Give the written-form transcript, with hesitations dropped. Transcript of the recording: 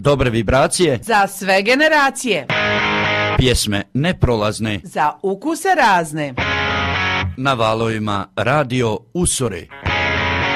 Dobre vibracije za sve generacije. Pjesme neprolazne za ukuse razne. Na valovima Radio Usore.